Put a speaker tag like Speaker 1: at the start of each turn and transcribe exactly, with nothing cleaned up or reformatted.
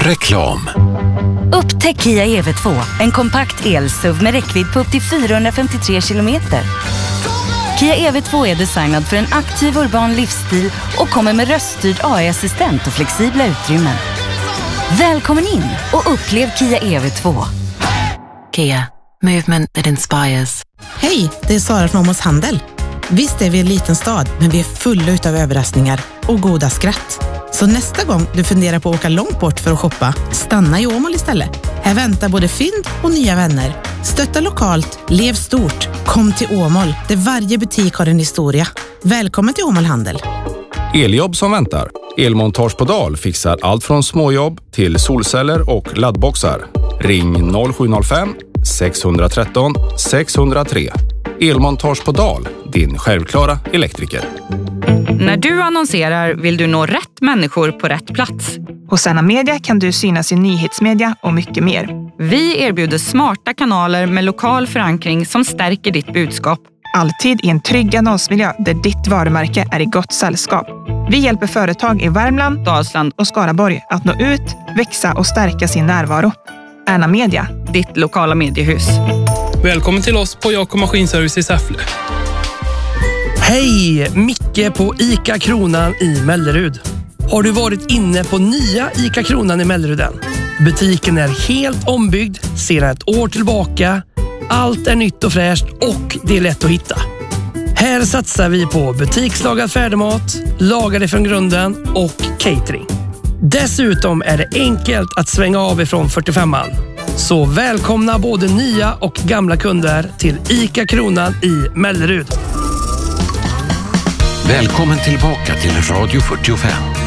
Speaker 1: Reklam.
Speaker 2: Upptäck Kia E V två, en kompakt el-S U V med räckvidd på upp till fyrahundrafemtiotre kilometer. Kia E V två är designad för en aktiv urban livsstil och kommer med röststyrd A I-assistent och flexibla utrymmen. Välkommen in och upplev Kia E V två.
Speaker 3: Kia, movement that inspires.
Speaker 4: Hej, det är Sara från Åmåls Handel. Visst är vi en liten stad, men vi är fulla utav överraskningar och goda skratt. Så nästa gång du funderar på att åka långt bort för att shoppa, stanna i Åmål istället. Här väntar både fynd och nya vänner. Stötta lokalt, lev stort. Kom till Åmål, där varje butik har en historia. Välkommen till Åmål Handel.
Speaker 5: Eljobb som väntar. Elmontage på Dal fixar allt från småjobb till solceller och laddboxar. Ring noll sju noll fem sex ett tre sex noll tre. Elmontage på Dal, din självklara elektriker.
Speaker 6: När du annonserar vill du nå rätt människor på rätt plats.
Speaker 7: Hos Ana Media kan du synas i nyhetsmedia och mycket mer.
Speaker 6: Vi erbjuder smarta kanaler med lokal förankring som stärker ditt budskap.
Speaker 7: Alltid i en trygg annonsmiljö där ditt varumärke är i gott sällskap. Vi hjälper företag i Värmland, Dalsland och Skaraborg att nå ut, växa och stärka sin närvaro. Ana Media,
Speaker 6: ditt lokala mediehus.
Speaker 8: Välkommen till oss på Jakob Maskinservice i Säffle. Hej, Micke på ICA Kronan i Mellerud. Har du varit inne på nya ICA Kronan i Mellerud än? Butiken är helt ombyggd sedan ett år tillbaka. Allt är nytt och fräscht och det är lätt att hitta. Här satsar vi på butikslagad färdigmat, lagade från grunden och catering. Dessutom är det enkelt att svänga av ifrån fyrtiofemman. Så välkomna både nya och gamla kunder till ICA Kronan i Mellerud.
Speaker 1: Välkommen tillbaka till Radio fyrtiofem.